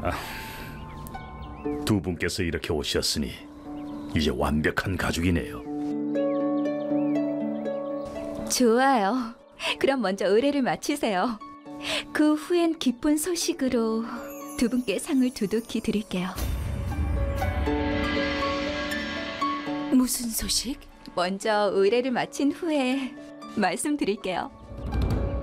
두 분께서 이렇게 오셨으니 이제 완벽한 가족이네요. 좋아요. 그럼 먼저 의례를 마치세요. 그 후엔 기쁜 소식으로 두 분께 상을 두둑히 드릴게요. 무슨 소식? 먼저 의례를 마친 후에 말씀드릴게요.